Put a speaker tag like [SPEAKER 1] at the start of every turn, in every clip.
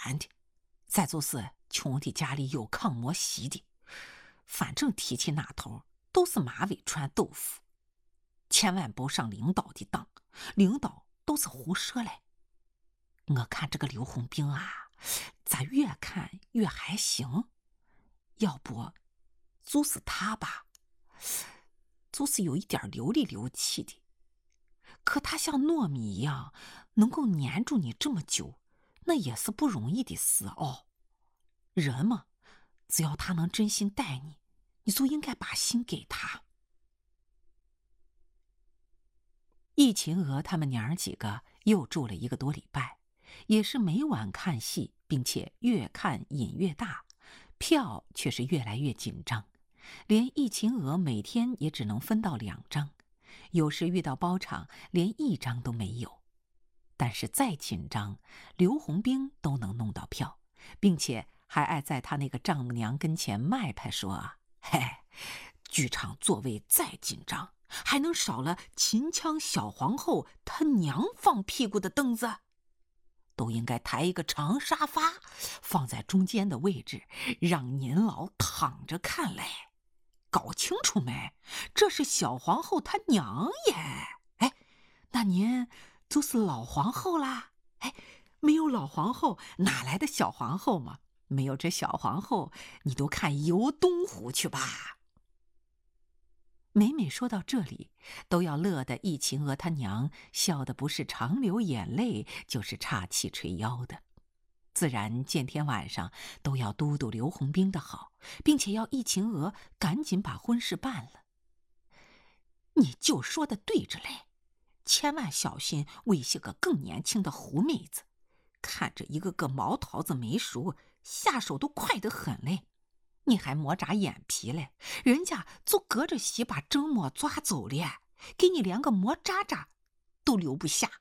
[SPEAKER 1] 懒的，再就是穷的家里有炕没席的，反正提起那头都是马尾穿豆腐。千万别上领导的当，领导都是胡说嘞。我看这个刘洪兵啊，咋越看越还行，要不就是他吧，就是有一点流里流气的。可他像糯米一样能够粘住你这么久，那也是不容易的事哦。人嘛，只要他能真心待你，你就应该把心给他。易秦娥他们娘儿几个又住了1个多礼拜，也是每晚看戏，并且越看瘾越大，票却是越来越紧张，连易秦娥每天也只能分到2张，有时遇到包场连1张都没有。但是再紧张，刘洪兵都能弄到票，并且还爱在他那个丈母娘跟前卖派说：“嘿，剧场座位再紧张，还能少了秦腔小皇后她娘放屁股的凳子，都应该抬一个长沙发放在中间的位置，让您老躺着看嘞。搞清楚没？这是小皇后她娘耶！哎，那您就是老皇后啦。哎，没有老皇后哪来的小皇后嘛？没有这小皇后，你都看游东湖去吧。”每每说到这里，都要乐得易秦娥她娘笑得不是常流眼泪，就是岔气捶腰的。自然见天晚上都要督督刘洪兵的好，并且要易秦娥赶紧把婚事办了。你就说的对着嘞，千万小心为些个更年轻的狐妹子，看着一个个毛桃子没熟，下手都快得很嘞。你还磨眨眼皮嘞，人家就隔着席把周末抓走了，给你连个磨渣渣都留不下。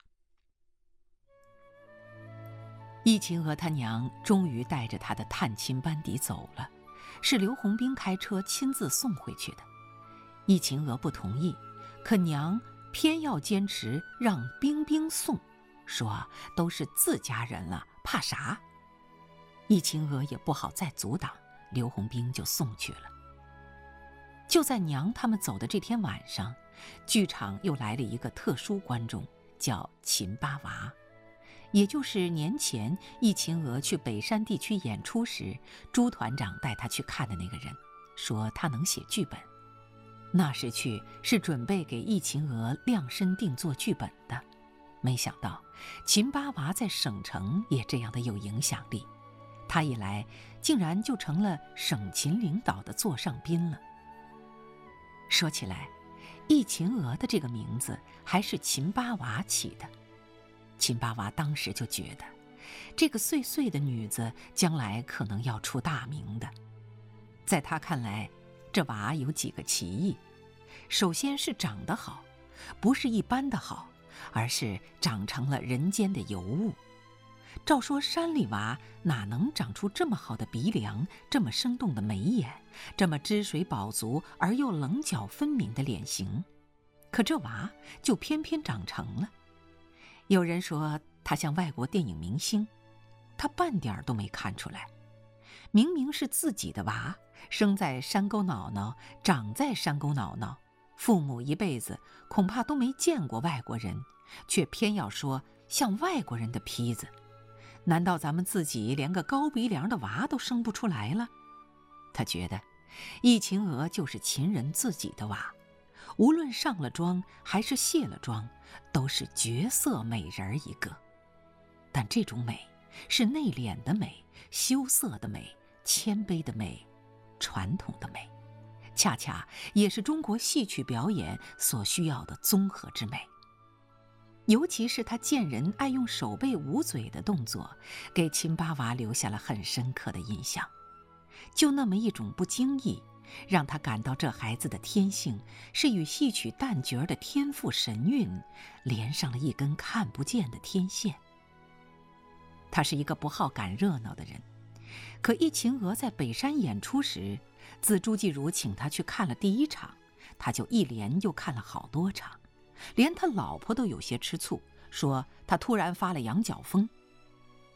[SPEAKER 1] 易秦娥她娘终于带着她的探亲班底走了，是刘洪兵开车亲自送回去的。易秦娥不同意，可娘偏要坚持让冰冰送，说都是自家人了，怕啥？易秦娥也不好再阻挡，刘洪兵就送去了。就在娘他们走的这天晚上，剧场又来了一个特殊观众，叫秦八娃，也就是年前易秦娥去北山地区演出时，朱团长带他去看的那个人，说他能写剧本。那时去是准备给易秦娥量身定做剧本的，没想到秦八娃在省城也这样的有影响力，他一来竟然就成了省秦领导的座上宾了。说起来，易秦娥的这个名字还是秦八娃起的。秦八娃当时就觉得，这个碎碎的女子将来可能要出大名的。在他看来，这娃有几个奇异，首先是长得好，不是一般的好，而是长成了人间的尤物。照说山里娃哪能长出这么好的鼻梁，这么生动的眉眼，这么汁水饱足而又棱角分明的脸型，可这娃就偏偏长成了。有人说他像外国电影明星，他半点都没看出来。明明是自己的娃，生在山沟脑脑，长在山沟脑脑，父母一辈子恐怕都没见过外国人，却偏要说像外国人的坯子。难道咱们自己连个高鼻梁的娃都生不出来了？他觉得易秦娥就是秦人自己的娃，无论上了妆还是卸了妆，都是绝色美人一个。但这种美是内敛的美，羞涩的美，谦卑的美，传统的美，恰恰也是中国戏曲表演所需要的综合之美。尤其是他见人爱用手背捂嘴的动作，给秦八娃留下了很深刻的印象。就那么一种不经意，让他感到这孩子的天性是与戏曲旦角的天赋神韵连上了一根看不见的天线。他是一个不好赶热闹的人，可易秦娥在北山演出时，自朱继儒请他去看了第1场，他就一连又看了好多场，连他老婆都有些吃醋，说他突然发了羊角风。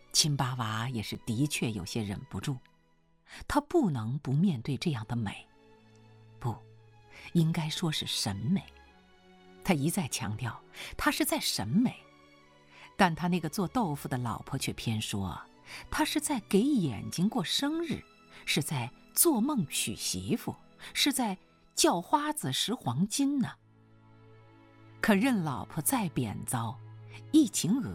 [SPEAKER 1] 秦八娃也是的确有些忍不住，他不能不面对这样的美，不，应该说是审美。他一再强调他是在审美，但他那个做豆腐的老婆却偏说他是在给眼睛过生日，是在做梦娶媳妇，是在叫花子拾黄金呢。可任老婆再贬糟，易秦娥